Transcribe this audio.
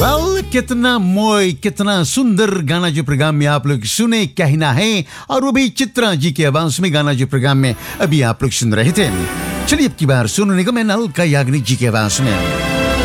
कितना मोय कितना सुंदर गाना जो प्रोग्राम में आप लोग सुने कहना है, और वो भी चित्रा जी के आवाज में गाना जो प्रोग्राम में अभी आप लोग सुन रहे थे। चलिए अब की बार सुनने को मैं अलका याग्निक जी के आवाज में